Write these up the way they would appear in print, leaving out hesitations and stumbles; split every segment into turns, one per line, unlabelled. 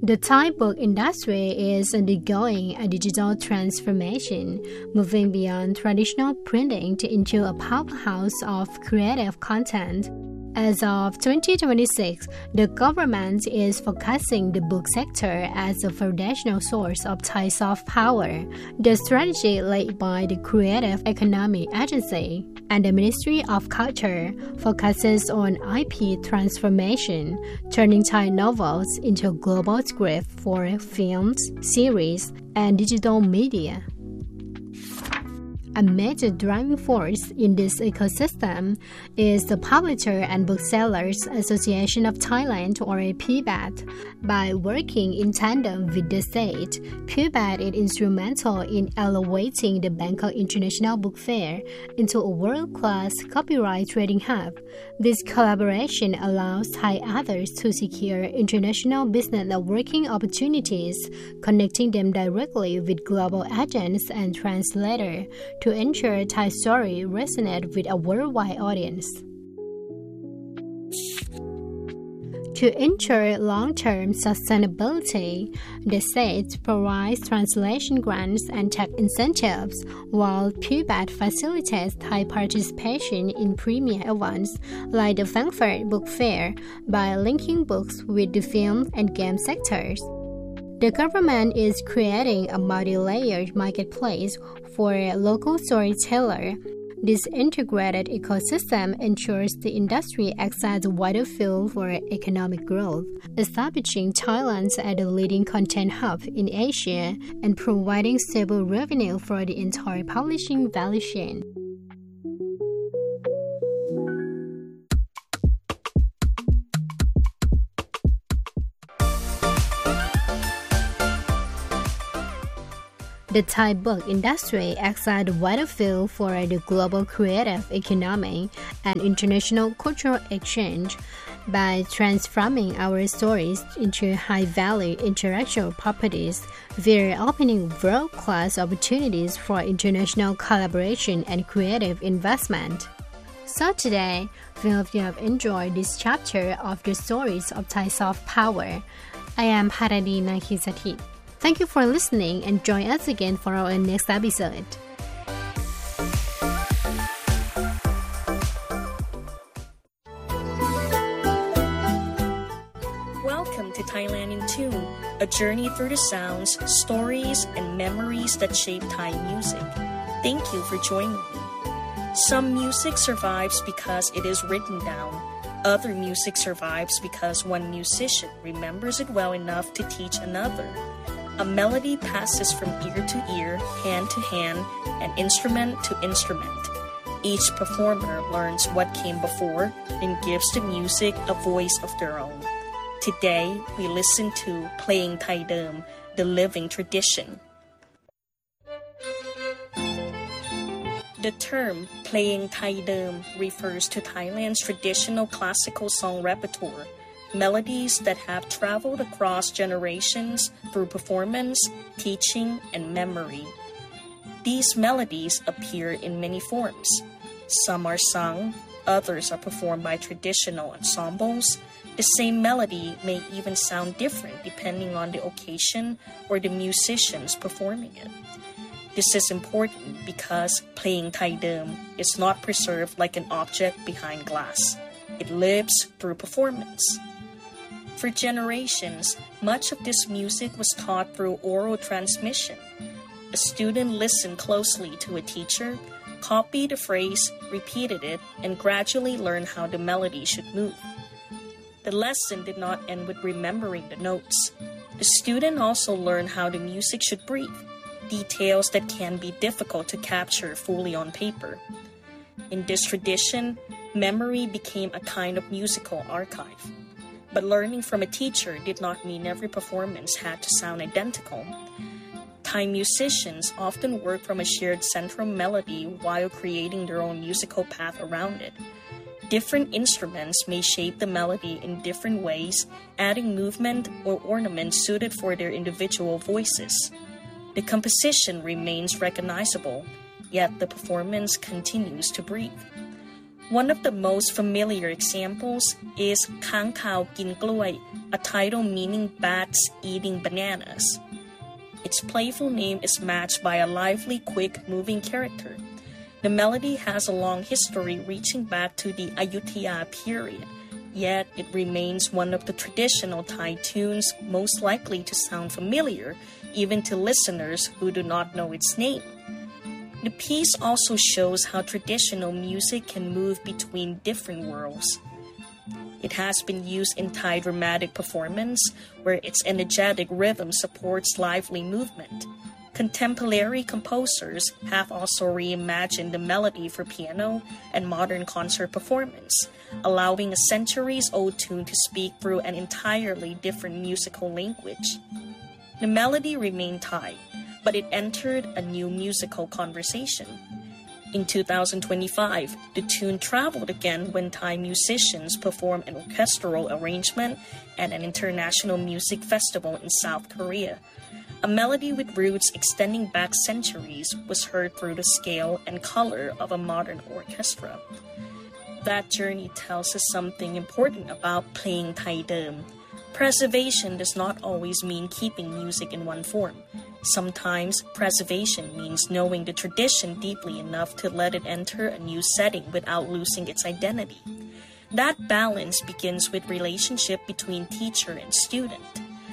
The Thai book industry is undergoing a digital transformation, moving beyond traditional printing into a powerhouse of creative content. As of 2026, the government is focusing the book sector as a foundational source of Thai soft power. The strategy led by the Creative Economy Agency and the Ministry of Culture focuses on IP transformation, turning Thai novels into a global script for films, series, and digital media. A major driving force in this ecosystem is the Publisher and Booksellers Association of Thailand, or PBAT. By working in tandem with the state, PBAT is instrumental in elevating the Bangkok International Book Fair into a world-class copyright trading hub. This collaboration allows Thai authors to secure international business networking opportunities, connecting them directly with global agents and translators to ensure Thai story resonate with a worldwide audience. To ensure long-term sustainability, the state provides translation grants and tax incentives, while PBAT facilitates Thai participation in premier events like the Frankfurt Book Fair by linking books with the film and game sectors. The government is creating a multi-layered marketplace for local storytellers. This integrated ecosystem ensures the industry acts as a wider field for economic growth, establishing Thailand as a leading content hub in Asia and providing stable revenue for the entire publishing value chain. The Thai book industry acts as a vital field for the global creative economy and international cultural exchange. By transforming our stories into high-value intellectual properties, we're opening world-class opportunities for international collaboration and creative investment. So today, we hope you have enjoyed this chapter of the stories of Thai soft power. I am Haradi Nakhisathit. Thank you for listening and join us again for our next episode.
Welcome to Thailand in Tune, a journey through the sounds, stories, and memories that shape Thai music. Thank you for joining me. Some music survives because it is written down. Other music survives because one musician remembers it well enough to teach another. A melody passes from ear to ear, hand to hand, and instrument to instrument. Each performer learns what came before and gives the music a voice of their own. Today, we listen to Playing Thai Deum, the living tradition. The term Playing Thai Deum refers to Thailand's traditional classical song repertoire, melodies that have traveled across generations through performance, teaching, and memory. These melodies appear in many forms. Some are sung, others are performed by traditional ensembles. The same melody may even sound different depending on the occasion or the musicians performing it. This is important because Playing Thai Deum is not preserved like an object behind glass. It lives through performance. For generations, much of this music was taught through oral transmission. A student listened closely to a teacher, copied a phrase, repeated it, and gradually learned how the melody should move. The lesson did not end with remembering the notes. The student also learned how the music should breathe, details that can be difficult to capture fully on paper. In this tradition, memory became a kind of musical archive. But learning from a teacher did not mean every performance had to sound identical. Thai musicians often work from a shared central melody while creating their own musical path around it. Different instruments may shape the melody in different ways, adding movement or ornaments suited for their individual voices. The composition remains recognizable, yet the performance continues to breathe. One of the most familiar examples is ค้างคาวกินกล้วย a title meaning bats eating bananas. Its playful name is matched by a lively, quick-moving character. The melody has a long history reaching back to the Ayutthaya period, yet it remains one of the traditional Thai tunes most likely to sound familiar even to listeners who do not know its name. The piece also shows how traditional music can move between different worlds. It has been used in Thai dramatic performance, where its energetic rhythm supports lively movement. Contemporary composers have also reimagined the melody for piano and modern concert performance, allowing a centuries-old tune to speak through an entirely different musical language. The melody remained Thai, but it entered a new musical conversation. In 2025, the tune traveled again when Thai musicians performed an orchestral arrangement at an international music festival in South Korea. A melody with roots extending back centuries was heard through the scale and color of a modern orchestra. That journey tells us something important about playing Thai Deum. Preservation does not always mean keeping music in one form. Sometimes preservation means knowing the tradition deeply enough to let it enter a new setting without losing its identity. That balance begins with relationship between teacher and student.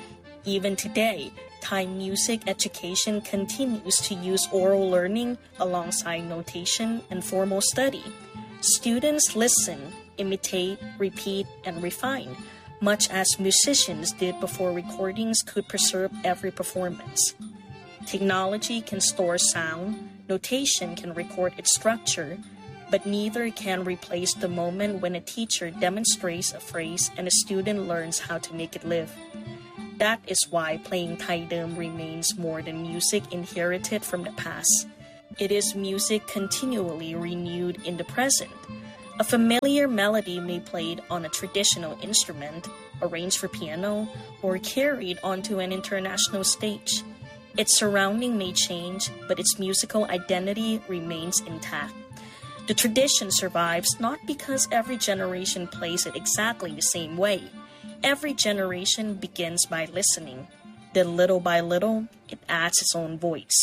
Even today, Thai music education continues to use oral learning alongside notation and formal study. Students listen, imitate, repeat, and refine, much as musicians did before recordings could preserve every performance. Technology can store sound, notation can record its structure, but neither can replace the moment when a teacher demonstrates a phrase and a student learns how to make it live. That is why playing Thai Deum remains more than music inherited from the past. It is music continually renewed in the present. A familiar melody may be played on a traditional instrument, arranged for piano, or carried onto an international stage. Its surrounding may change, but its musical identity remains intact. The tradition survives not because every generation plays it exactly the same way. Every generation begins by listening. Then little by little, it adds its own voice.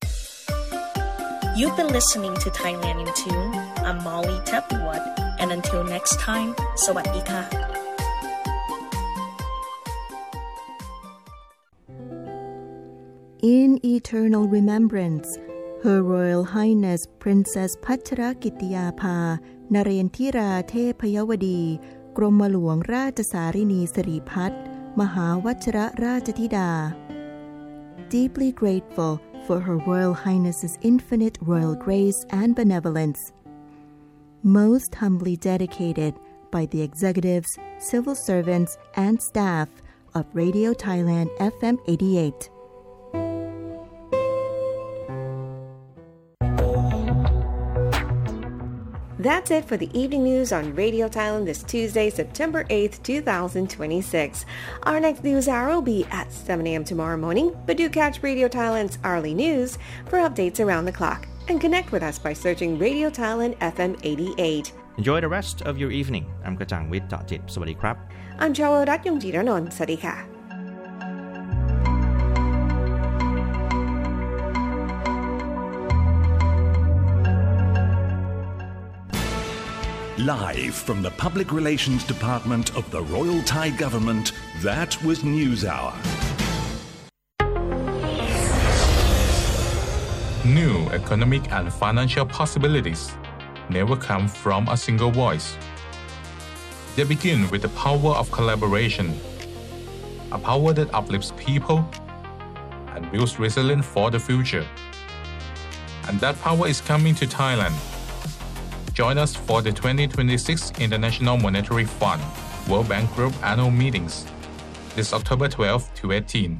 You've been listening to Thailand in Tune. I'm Molly Tepiwat, and until next time, สวัสดีค่ะ
In eternal remembrance, Her Royal Highness Princess Pachrakittiyaphā นเรนทิราเทพยวดี กรมหลวงราชสารินีสิริพัฒน์มหาวชรราชธิดา Deeply grateful for Her Royal Highness's infinite royal grace and benevolence. Most humbly dedicated by the executives, civil servants, and staff of Radio Thailand FM 88.
That's it for the evening news on Radio Thailand this Tuesday, September 8th, 2026. Our next news hour will be at 7 a.m. tomorrow morning, but do catch Radio Thailand's hourly news for updates around the clock. And connect with us by searching Radio Thailand FM 88.
Enjoy the rest of your evening. I'm กระจ่างวิทย์ เจาะจิต สวัสดีครับ
I'm ชาวรัตน์ ยงจิรนนท์ สวัสดีค่ะ
Live from the Public Relations Department of the Royal Thai Government, that was News Hour.
New economic and financial possibilities never come from a single voice. They begin with the power of collaboration, a power that uplifts people and builds resilience for the future. And that power is coming to Thailand. Join us for the 2026 International Monetary Fund World Bank Group annual meetings this October 12 to 18